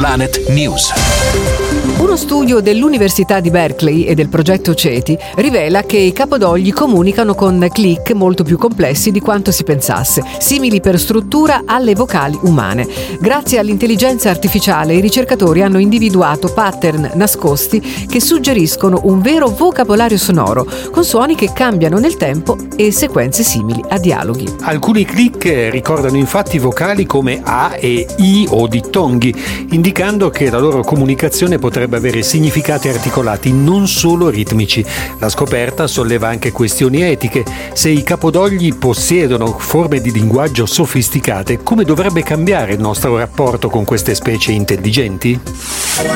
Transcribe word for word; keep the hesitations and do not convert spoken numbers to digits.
Planet News. Uno studio dell'Università di Berkeley e del progetto CETI rivela che i capodogli comunicano con click molto più complessi di quanto si pensasse, simili per struttura alle vocali umane. Grazie all'intelligenza artificiale, i ricercatori hanno individuato pattern nascosti che suggeriscono un vero vocabolario sonoro, con suoni che cambiano nel tempo e sequenze simili a dialoghi. Alcuni click ricordano infatti vocali come A e I o dittonghi, indicando che la loro comunicazione potrebbe avere significati articolati, non solo ritmici. La scoperta solleva anche questioni etiche. Se i capodogli possiedono forme di linguaggio sofisticate, come dovrebbe cambiare il nostro rapporto con queste specie intelligenti?